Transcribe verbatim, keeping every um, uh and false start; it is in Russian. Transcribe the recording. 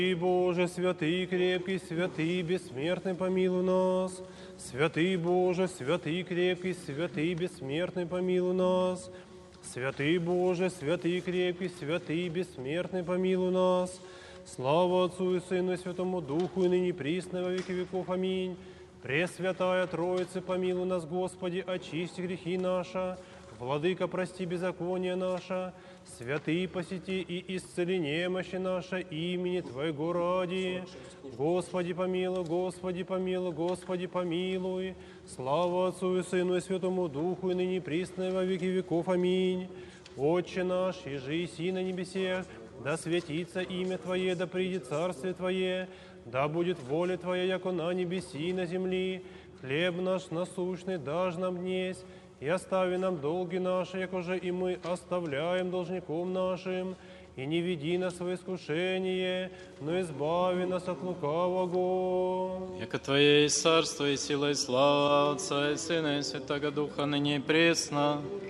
И Боже, святый, крепкий, святый, бессмертный, помилуй нас. Святый Боже, святый, крепкий, святый, бессмертный, помилуй нас. Святый Боже, святый, крепкий, святый, бессмертный, помилуй нас. Слава Отцу и Сыну и Святому Духу, и ныне присно во веки веков. Аминь. Пресвятая Троица, помилуй нас, Господи, очисти грехи наши. Владыка, прости беззаконие наше. Святый, посети и исцели немощи наши имени Твоего ради. Господи, помилуй, Господи, помилуй, Господи, помилуй. Слава Отцу и Сыну и Святому Духу, и ныне присно во веки веков. Аминь. Отче наш, иже еси на небесе, да святится имя Твое, да придет царствие Твое, да будет воля Твоя, яко на небеси и на земли. Хлеб наш насущный дашь нам днесь, и остави нам долги наши, яко же и мы оставляем должником нашим, и не веди нас в искушение, но избави нас от лукавого. Яко Твое есть царство, и сила, и слава Отца, и Сына, и Святого Духа, ныне и пресно,